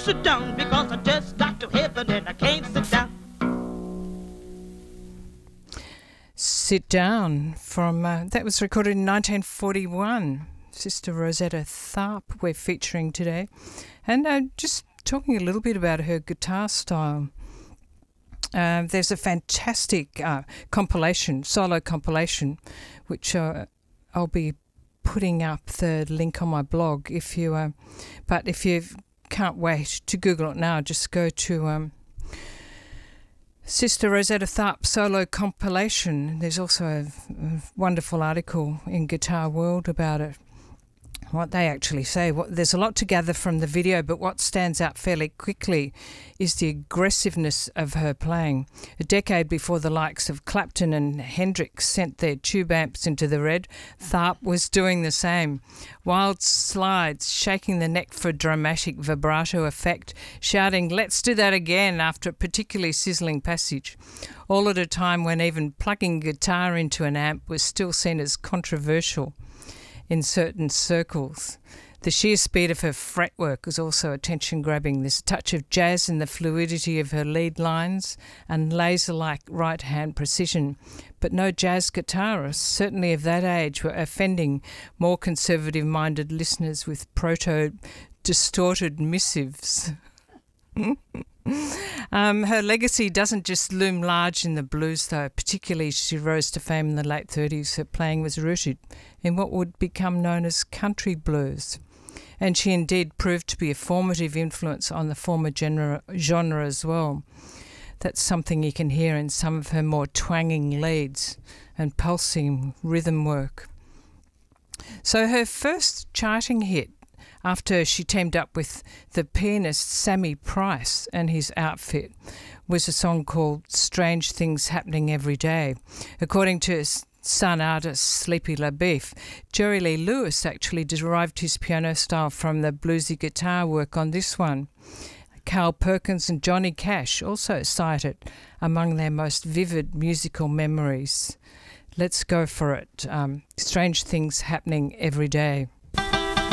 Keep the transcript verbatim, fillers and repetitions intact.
sit down because I just got to heaven and I can't sit down. Sit Down from, uh, that was recorded in nineteen forty-one. Sister Rosetta Tharpe we're featuring today. And uh, just talking a little bit about her guitar style. Uh, there's a fantastic uh, compilation, solo compilation, which uh, I'll be putting up the link on my blog. If you, uh, but if you can't wait to Google it now, just go to um, Sister Rosetta Tharpe solo compilation. There's also a, a wonderful article in Guitar World about it. What they actually say. What, there's a lot to gather from the video, but what stands out fairly quickly is the aggressiveness of her playing. A decade before the likes of Clapton and Hendrix sent their tube amps into the red, Tharpe was doing the same. Wild slides, shaking the neck for dramatic vibrato effect, shouting, "Let's do that again," after a particularly sizzling passage. All at a time when even plugging guitar into an amp was still seen as controversial in certain circles. The sheer speed of her fretwork was also attention-grabbing. There's a touch of jazz in the fluidity of her lead lines and laser-like right-hand precision. But no jazz guitarists, certainly of that age, were offending more conservative-minded listeners with proto-distorted missives. Um, her legacy doesn't just loom large in the blues, though. Particularly, she rose to fame in the late thirties. Her playing was rooted in what would become known as country blues. And she indeed proved to be a formative influence on the former genre, genre as well. That's something you can hear in some of her more twanging leads and pulsing rhythm work. So her first charting hit, after she teamed up with the pianist Sammy Price and his outfit, was a song called Strange Things Happening Every Day. According to his son artist Sleepy LaBeef, Jerry Lee Lewis actually derived his piano style from the bluesy guitar work on this one. Carl Perkins and Johnny Cash also cite it among their most vivid musical memories. Let's go for it. Um, Strange Things Happening Every Day.